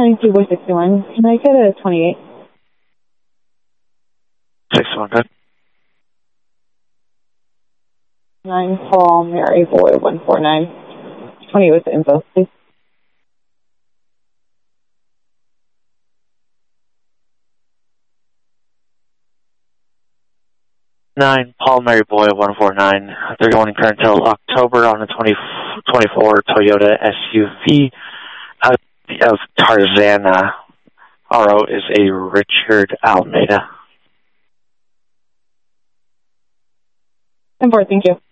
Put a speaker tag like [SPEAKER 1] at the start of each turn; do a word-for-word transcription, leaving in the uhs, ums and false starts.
[SPEAKER 1] nine two four sixty-one. Can I get a twenty-eight?
[SPEAKER 2] sixty-one, good.
[SPEAKER 1] nine Paul Mary Boy one four nine. twenty-eight with the info, please.
[SPEAKER 2] nine Paul Mary Boy one four nine. They're going current until October on the twenty twenty-four Toyota S U V out of Tarzana. R O is a Richard Almeida.
[SPEAKER 1] ten four, thank you.